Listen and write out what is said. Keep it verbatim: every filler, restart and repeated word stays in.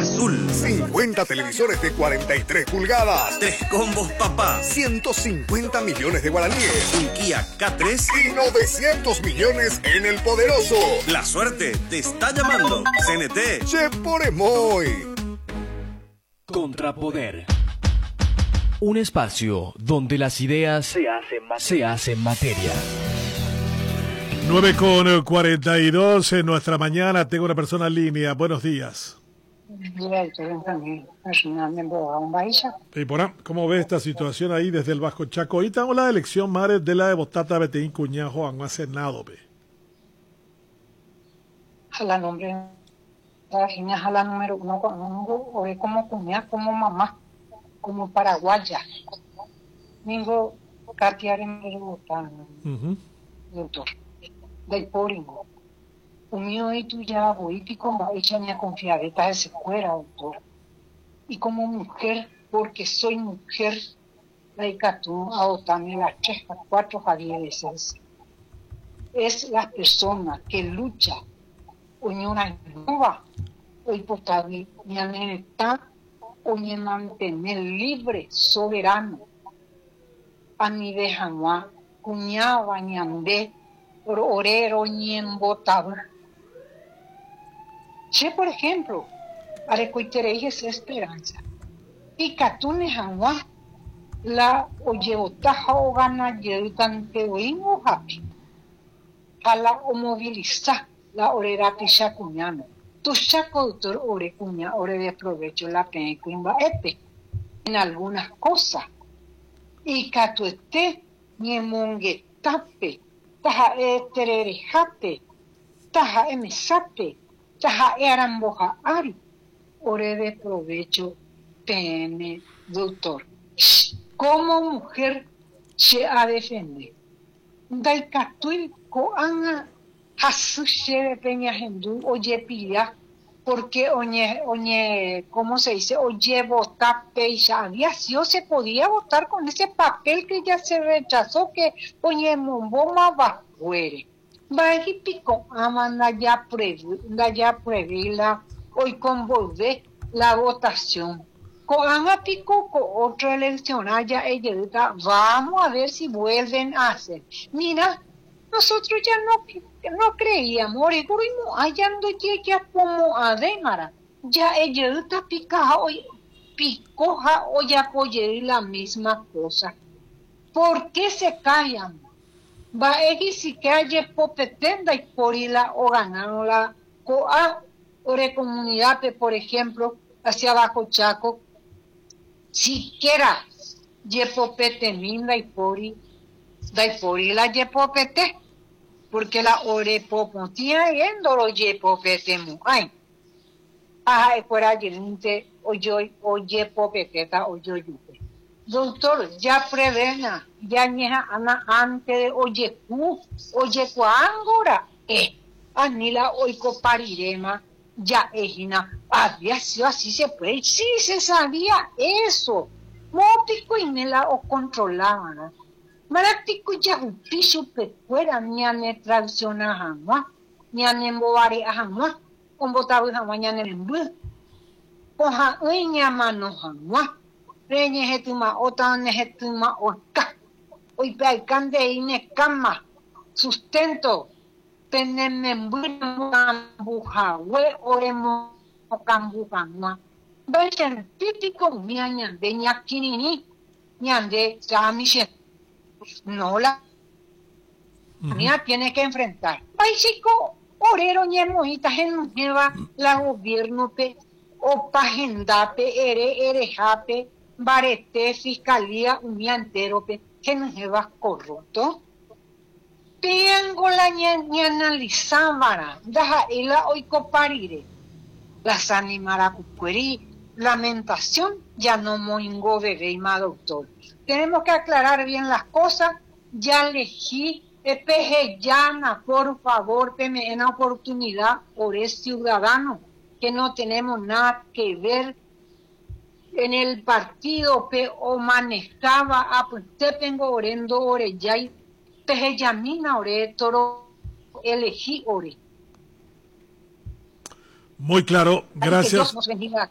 azul. cincuenta televisores de cuarenta y tres pulgadas. Tres combos papá. ciento cincuenta millones de guaraníes. Un Kia K tres. Y novecientos millones en el poderoso. La suerte te está llamando. C N T. Cheporemoy. Contrapoder. Un espacio donde las ideas se hacen, se hacen materia. nueve con cuarenta y dos en nuestra mañana. Tengo una persona en línea. Buenos días. Y por ahí, ¿cómo ve esta situación ahí desde el Bajo Chaco? Ahí estamos la elección, madre, de la de Botata Beteín Cuñajo a Senado, ve. A la nombre, a la número uno, o es como cuñada, como mamá, como paraguaya. Ningo, Katia Remero, doctor. Del poringo. Unido y tú ya voy y como hecha mi confiadeta de secuera, doctor. Y como mujer, porque soy mujer, la icatú a otarme las tres, cuatro, a diez veces. Es la persona que lucha, una nueva, hoy potable, ni a nenetar, o ni mantener libre, soberano. A mi de jamás, cuñaba, ni andé, orero, ni embotado. Che, por ejemplo, arecoitereje es esperanza. Y catune jamás, la oyeotaja o gana yeltante oingo happy. A la o moviliza la orera pisha cuñano. Tu chaco doctor ore cuña, ore de provecho la pena cuimba epe. En algunas cosas. Y catuete, ni mongue tape. Taja e tererejate. Taja e mesate. Taja e aramboja ari. Ore de provecho pene doctor. Como mujer se ha defendido. Dai catuil ko anga hasu de peña hendú oye pilla porque oñe oñe cómo se dice oye votar peisa había sido se podía votar con ese papel que ya se rechazó que oñe mumboma va fuere va y pico amanda ya previ ya previla hoy convolver la votación con anga pico con otra elección allá ella vamos a ver si vuelven a hacer mira nosotros ya no no creíamos, seguro y hallando ya como ademara, ya ella está picada hoy, picoja o ya apoyé la misma cosa. ¿Por qué se callan? Va a si que haya popetenda y por la o ganaron la coa o de comunidad, por ejemplo, hacia Bajo Chaco, siquiera yepopete minda y pori, da y pori la yepopete. Porque la orepopo tiene yendo lo yepopete mu ay ajá fuera gente oyo oye popeteta oyo yupe doctor ya prevena ya ñeja ana antes de oye ku oye cuangora eh anila oiko parirema ya ejina había sido así se puede sí se sabía eso mópico y nela o controlaba ¿no? Maractico ya piso pecuera ni ane traducciona jamás ni ane embobare jamás con botado jamás ni ane embu coja uña mano jamás reñe hetuma otra ne hetuma oka hoy paicande ine cama sustento teneme embu buja we oremo cambuja no vayan típico mi aña de ñaquinini ñande samishe no la uh-huh. Mía tiene que enfrentar básico orero ñemojita geneva la gobierno pe o pagendape ere erejape barete fiscalía un día entero pe geneva corrupto tengo la ni analizaba deja ela hoy coparire las animara cucueri lamentación ya no moingo bebé y ma doctor. Tenemos que aclarar bien las cosas. Ya elegí, P G llana, por favor, peme en oportunidad por ese ciudadano que no tenemos nada que ver en el partido pe o manejaba a pues te tengo orendo ore ya P G llamina ore toro elegí ore. Muy claro, gracias.